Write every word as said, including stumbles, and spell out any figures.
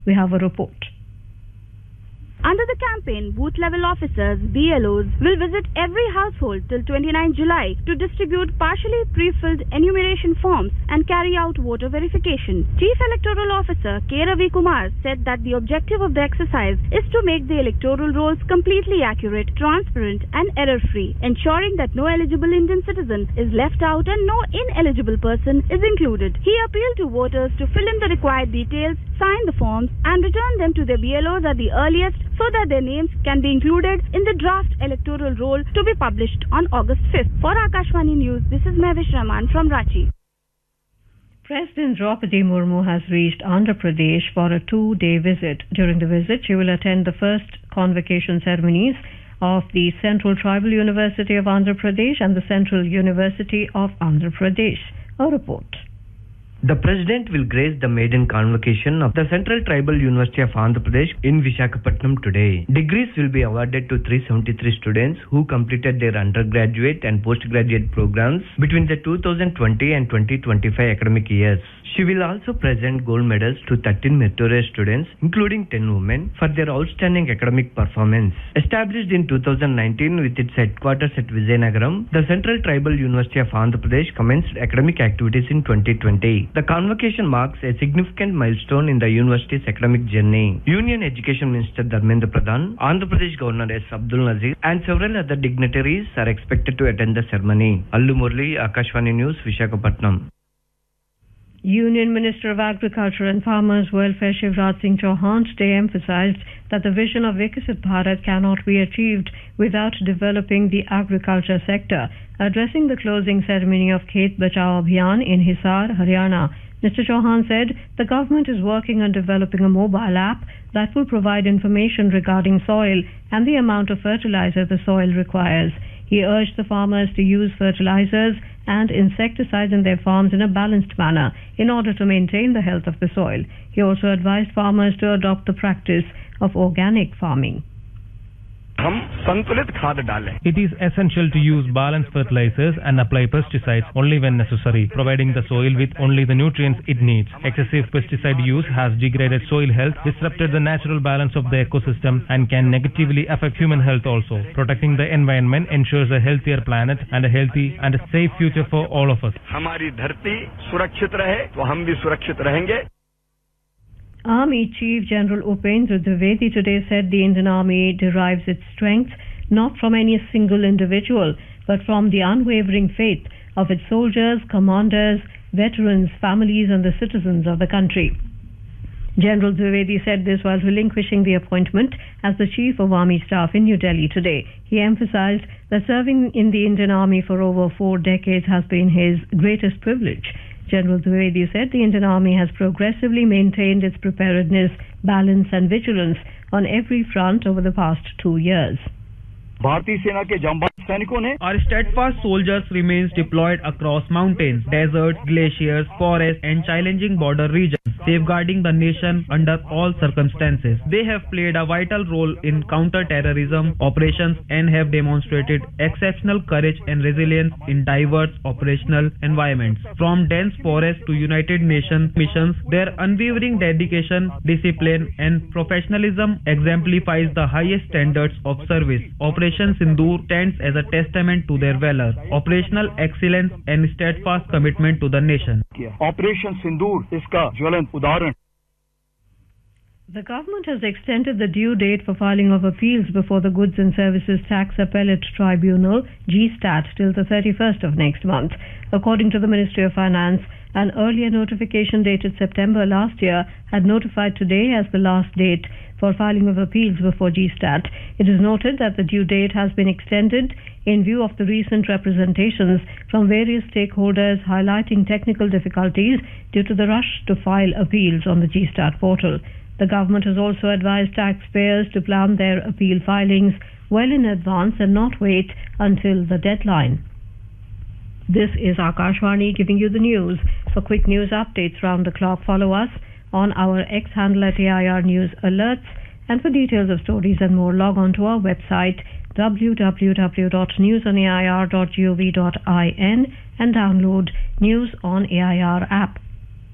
We have a report. Under the campaign, booth-level officers, B L Os, will visit every household till twenty-ninth July to distribute partially pre-filled enumeration forms and carry out voter verification. Chief Electoral Officer K. Ravi Kumar said that the objective of the exercise is to make the electoral rolls completely accurate, transparent and error-free, ensuring that no eligible Indian citizen is left out and no ineligible person is included. He appealed to voters to fill in the required details, sign the forms and return them to their B L Os at the earliest so that their names can be included in the draft electoral roll to be published on August fifth. For Akashvani News, this is Mehvish Rahman from Ranchi. President Draupadi Murmu has reached Andhra Pradesh for a two-day visit. During the visit, she will attend the first convocation ceremonies of the Central Tribal University of Andhra Pradesh and the Central University of Andhra Pradesh. A report. The President will grace the maiden convocation of the Central Tribal University of Andhra Pradesh in Visakhapatnam today. Degrees will be awarded to three hundred seventy-three students who completed their undergraduate and postgraduate programs between the two thousand twenty and twenty twenty-five academic years. She will also present gold medals to thirteen meritorious students, including ten women, for their outstanding academic performance. Established in two thousand nineteen with its headquarters at Vizianagaram, the Central Tribal University of Andhra Pradesh commenced academic activities in twenty twenty. The convocation marks a significant milestone in the university's academic journey. Union Education Minister Dharmendra Pradhan, Andhra Pradesh Governor S. Abdul Nazir, and several other dignitaries are expected to attend the ceremony. Allu Murli, Akashvani News, Visakhapatnam. Union Minister of Agriculture and Farmers Welfare Shivraj Singh Chauhan today emphasized that the vision of Viksit Bharat cannot be achieved without developing the agriculture sector. Addressing the closing ceremony of Khet Bachao Abhiyan in Hisar, Haryana, Mister Chauhan said the government is working on developing a mobile app that will provide information regarding soil and the amount of fertilizer the soil requires. He urged the farmers to use fertilizers and insecticides in their farms in a balanced manner in order to maintain the health of the soil. He also advised farmers to adopt the practice of organic farming. It is essential to use balanced fertilizers and apply pesticides only when necessary, providing the soil with only the nutrients it needs. Excessive pesticide use has degraded soil health, disrupted the natural balance of the ecosystem, and can negatively affect human health also. Protecting the environment ensures a healthier planet and a healthy and a safe future for all of us. Army Chief General Upendra Dwivedi today said the Indian Army derives its strength not from any single individual, but from the unwavering faith of its soldiers, commanders, veterans, families and the citizens of the country. General Dwivedi said this while relinquishing the appointment as the Chief of Army Staff in New Delhi today. He emphasized that serving in the Indian Army for over four decades has been his greatest privilege. General Dwivedi said the Indian Army has progressively maintained its preparedness, balance and vigilance on every front over the past two years. Our steadfast soldiers remain deployed across mountains, deserts, glaciers, forests and challenging border regions, safeguarding the nation under all circumstances. They have played a vital role in counter-terrorism operations and have demonstrated exceptional courage and resilience in diverse operational environments. From dense forests to United Nations missions, their unwavering dedication, discipline and professionalism exemplifies the highest standards of service. Operation Sindoor stands as a testament to their valor, operational excellence and steadfast commitment to the nation. Operation Sindoor iska jwalant udaharan. The government has extended the due date for filing of appeals before the Goods and Services Tax Appellate Tribunal, G STAT, till the thirty-first of next month. According to the Ministry of Finance, an earlier notification dated September last year had notified today as the last date for filing of appeals before G STAT. It is noted that the due date has been extended in view of the recent representations from various stakeholders highlighting technical difficulties due to the rush to file appeals on the G STAT portal. The government has also advised taxpayers to plan their appeal filings well in advance and not wait until the deadline. This is Akashvani giving you the news. For quick news updates round the clock, follow us on our X handle at A I R News Alerts, and for details of stories and more, log on to our website w w w dot news on a i r dot gov dot in and download News on A I R app.